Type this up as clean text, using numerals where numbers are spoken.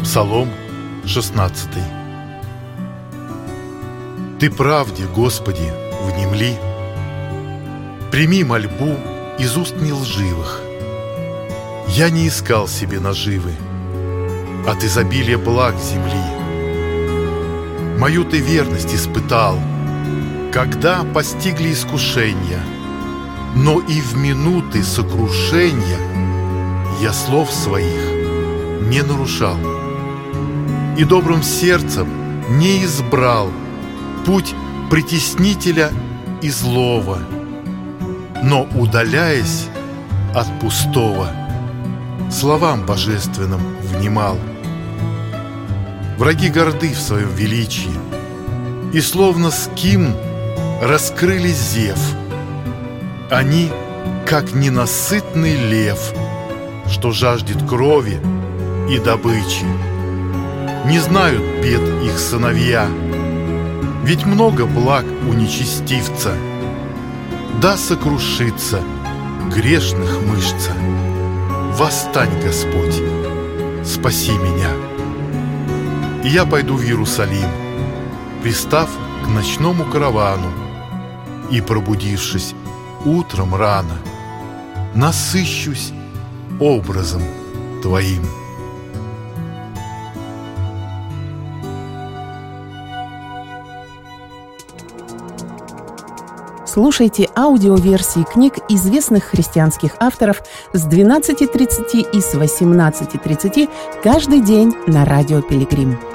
Псалом 16. Ты правде, Господи, внемли, прими мольбу из уст нелживых. Я не искал себе наживы от изобилия благ земли. Мою ты верность испытал, когда постигли искушения, но и в минуты сокрушения я слов своих не нарушал и добрым сердцем не избрал путь притеснителя и злого, но, удаляясь от пустого, словам божественным внимал. Враги горды в своем величии, и словно ским раскрыли зев. Они, как ненасытный лев, что жаждет крови и добычи. Не знают бед их сыновья, ведь много благ у нечестивца. Да сокрушится грешных мышца. Восстань, Господь, спаси меня. И я пойду в Иерусалим, пристав к ночному каравану, и, пробудившись утром рано, насыщусь образом Твоим. Слушайте аудиоверсии книг известных христианских авторов с 12:30 и с 18:30 каждый день на Радио Пилигрим.